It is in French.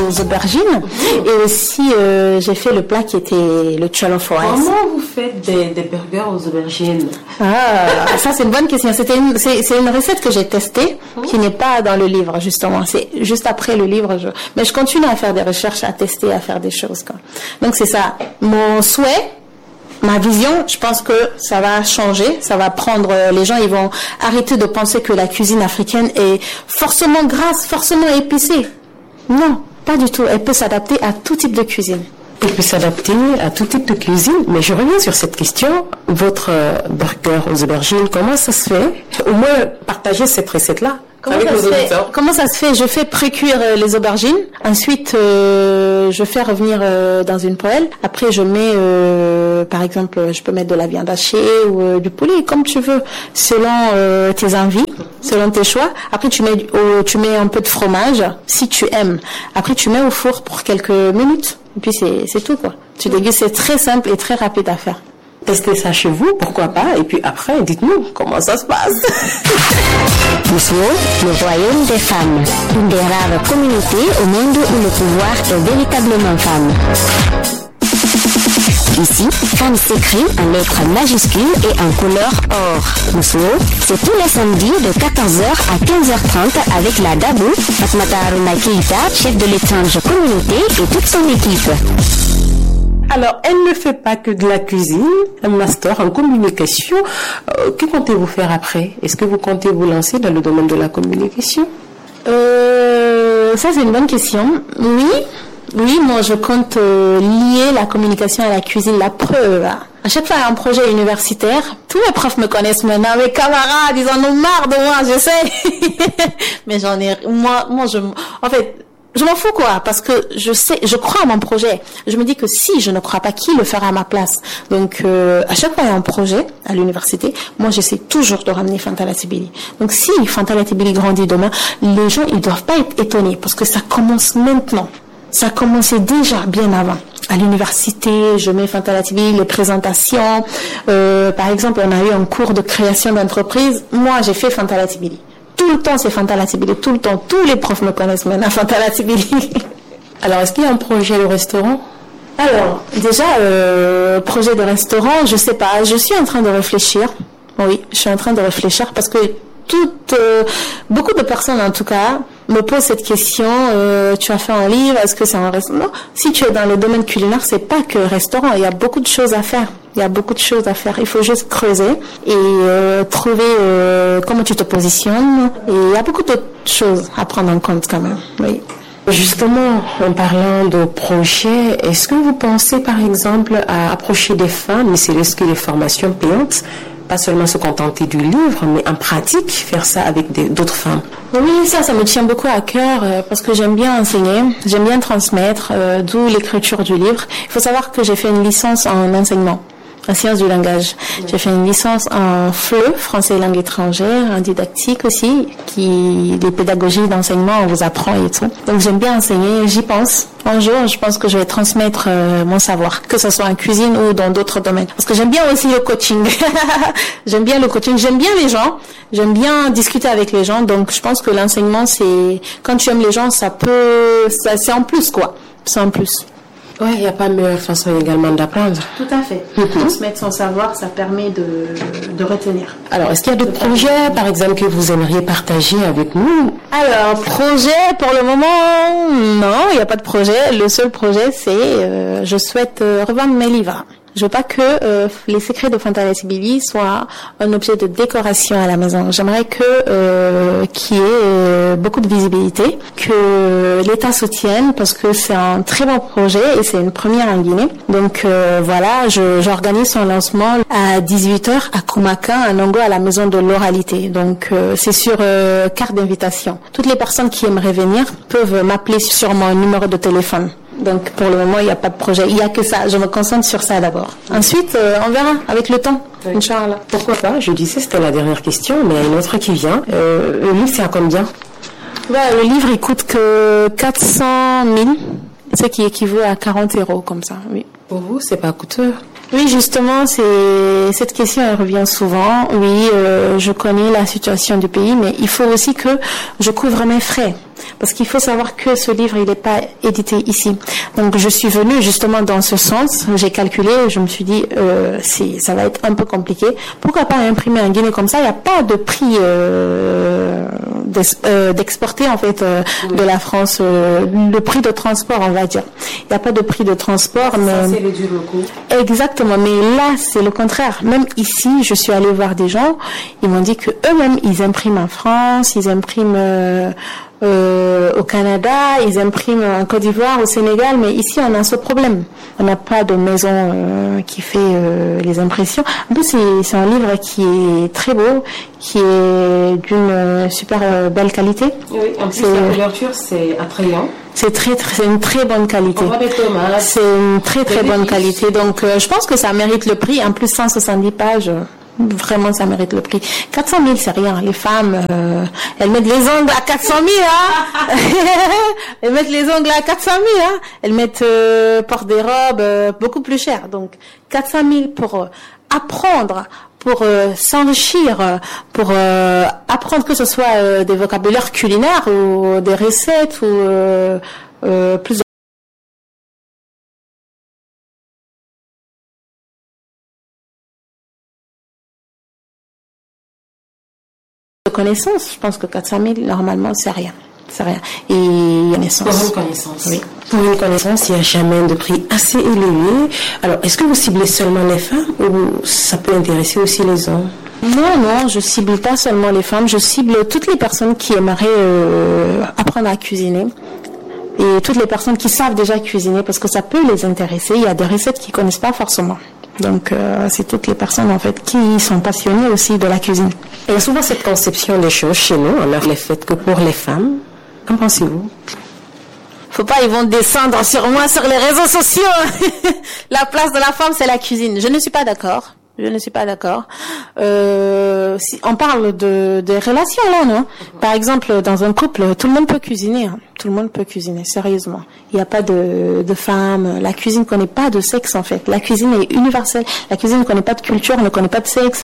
aux aubergines. Et aussi, j'ai fait le plat qui était le jollof rice. Comment vous faites des burgers aux aubergines? Ah, ça c'est une bonne question. C'est une recette que j'ai testée, qui n'est pas dans le livre justement. C'est juste après le livre. Mais je continue à faire des recherches, à tester, à faire des choses, quoi. Donc c'est ça. Mon souhait, ma vision, je pense que ça va changer, ça va prendre, les gens ils vont arrêter de penser que la cuisine africaine est forcément grasse, forcément épicée. Non, pas du tout. Elle peut s'adapter à tout type de cuisine. Elle peut s'adapter à tout type de cuisine, mais je reviens sur cette question. Votre burger aux aubergines, comment ça se fait? Au moins, partagez cette recette-là. Comment ça se fait? Je fais pré-cuire les aubergines. Ensuite, je fais revenir dans une poêle. Après, je mets, par exemple, je peux mettre de la viande hachée ou du poulet, comme tu veux, selon tes envies, selon tes choix. Après, tu mets un peu de fromage, si tu aimes. Après, tu mets au four pour quelques minutes. Et puis, c'est tout, quoi. Tu dégustes, c'est très simple et très rapide à faire. Testez ça chez vous, pourquoi pas, et puis après, dites-nous comment ça se passe. Muswo, le royaume des femmes, une des rares communautés au monde où le pouvoir est véritablement femme. Ici, femme s'écrit en lettres majuscules et en couleur or. Muswo, c'est tous les samedis de 14h à 15h30 avec la Dabou, Fatmata Haruna Keita, chef de l'étrange communauté et toute son équipe. Alors, elle ne fait pas que de la cuisine, un master en communication. Que comptez-vous faire après? Est-ce que vous comptez vous lancer dans le domaine de la communication? Ça, c'est une bonne question. Oui, moi, je compte lier la communication à la cuisine. La preuve, à chaque fois, il y a un projet universitaire. Tous mes profs me connaissent maintenant. Mes camarades, ils en ont marre de moi, je sais. Mais en fait, je m'en fous, quoi, parce que je crois à mon projet. Je me dis que si je ne crois pas, qui le fera à ma place? Donc, à chaque fois il y a un projet à l'université, moi j'essaie toujours de ramener Fanta Latibili. Donc, si Fanta Latibili grandit demain, les gens ils doivent pas être étonnés parce que ça commence maintenant. Ça commençait déjà bien avant. À l'université, je mets Fanta Latibili, les présentations. Par exemple, on a eu un cours de création d'entreprise. Moi, j'ai fait Fanta Latibili. Tout le temps, c'est Fanta Latibili. Tout le temps, tous les profs me connaissent maintenant, Fanta Latibili. Alors, est-ce qu'il y a un projet de restaurant? Alors, déjà, projet de restaurant, je sais pas. Je suis en train de réfléchir. Oui, je suis en train de réfléchir parce que beaucoup de personnes, en tout cas, me posent cette question. Tu as fait un livre, est-ce que c'est un restaurant? Non. Si tu es dans le domaine culinaire, c'est pas que restaurant. Il y a beaucoup de choses à faire. Il faut juste creuser et trouver comment tu te positionnes. Et il y a beaucoup d'autres choses à prendre en compte quand même. Oui. Justement, en parlant de projets, est-ce que vous pensez par exemple à approcher des femmes, mais c'est que les formations payantes, pas seulement se contenter du livre, mais en pratique, faire ça avec d'autres femmes? Oui, ça me tient beaucoup à cœur parce que j'aime bien enseigner, j'aime bien transmettre, d'où l'écriture du livre. Il faut savoir que j'ai fait une licence en enseignement, en sciences du langage. J'ai fait une licence en FLE, français et langue étrangère, en didactique aussi, des pédagogies d'enseignement, on vous apprend et tout. Donc j'aime bien enseigner, j'y pense. Un jour, je pense que je vais transmettre mon savoir, que ce soit en cuisine ou dans d'autres domaines. Parce que j'aime bien aussi le coaching. J'aime bien le coaching, j'aime bien les gens, j'aime bien discuter avec les gens. Donc je pense que l'enseignement, quand tu aimes les gens, c'est en plus, quoi. C'est en plus. Ouais, il n'y a pas meilleure façon également d'apprendre. Tout à fait. Transmettre son savoir, ça permet de retenir. Alors, est-ce qu'il y a d'autres projets, par exemple, que vous aimeriez partager avec nous? Alors, projet, pour le moment, non, il n'y a pas de projet. Le seul projet, c'est je souhaite revendre mes livres. Je veux pas que les secrets de Fanta Latibili soient un objet de décoration à la maison. J'aimerais qu'il y ait beaucoup de visibilité, que l'État soutienne parce que c'est un très bon projet et c'est une première en Guinée. Donc voilà, j'organise son lancement à 18h à Kumaka, à Nongo, à la maison de l'oralité. Donc c'est sur carte d'invitation. Toutes les personnes qui aimeraient venir peuvent m'appeler sur mon numéro de téléphone. Donc pour le moment, il n'y a pas de projet. Il n'y a que ça. Je me concentre sur ça d'abord. Ensuite, on verra avec le temps. Oui. Inch'Allah. Pourquoi pas? Je disais, c'était la dernière question, mais il y a une autre qui vient. Le livre, c'est à combien? Le livre, il coûte que 400 000, ce qui équivaut à 40 € comme ça. Oui. Pour vous, c'est pas coûteux? Oui, justement, cette question elle revient souvent. Oui, je connais la situation du pays, mais il faut aussi que je couvre mes frais. Parce qu'il faut savoir que ce livre, il n'est pas édité ici. Donc je suis venue justement dans ce sens. J'ai calculé, je me suis dit, ça va être un peu compliqué. Pourquoi pas imprimer en Guinée comme ça? Il n'y a pas de prix d'exporter en fait de la France, le prix de transport, on va dire. Il n'y a pas de prix de transport. Ça, mais c'est le du recours. Exactement, mais là c'est le contraire. Même ici, je suis allée voir des gens, ils m'ont dit que eux-mêmes ils impriment en France, ils impriment au Canada, ils impriment en Côte d'Ivoire, au Sénégal, mais ici on a ce problème. On n'a pas de maison qui fait les impressions. En plus, c'est un livre qui est très beau, qui est d'une super belle qualité. Oui, en plus la couverture c'est attrayant. C'est une très bonne qualité. On voit des tomates. C'est une très bonne qualité. Donc, je pense que ça mérite le prix. En plus, 170 pages. Vraiment, ça mérite le prix. 400 000, c'est rien. Les femmes, elles mettent les ongles à 400 000, hein. Elles mettent les ongles à 400 000, hein. Elles mettent, portent des robes beaucoup plus chères. Donc, 400 000 pour apprendre, pour s'enrichir, pour apprendre que ce soit des vocabulaires culinaires ou des recettes ou plus de connaissances. Je pense que 400 000, normalement, c'est rien. C'est rien. Et il y a naissance. Pour une connaissance. Oui. Pour une connaissance, il n'y a jamais de prix assez élevé. Alors, est-ce que vous ciblez seulement les femmes ou ça peut intéresser aussi les hommes? Non, je cible pas seulement les femmes, je cible toutes les personnes qui aimeraient apprendre à cuisiner. Et toutes les personnes qui savent déjà cuisiner, parce que ça peut les intéresser. Il y a des recettes qu'ils connaissent pas forcément. Donc, c'est toutes les personnes, en fait, qui sont passionnées aussi de la cuisine. Il y a souvent cette conception des choses chez nous, alors les faits que pour les femmes. Qu'en pensez-vous? Faut pas, ils vont descendre sur moi sur les réseaux sociaux. La place de la femme, c'est la cuisine. Je ne suis pas d'accord. Si on parle de relations là, non? Par exemple, dans un couple, tout le monde peut cuisiner. Hein. Tout le monde peut cuisiner, sérieusement. Il n'y a pas de femme. La cuisine ne connaît pas de sexe en fait. La cuisine est universelle. La cuisine ne connaît pas de culture, ne connaît pas de sexe.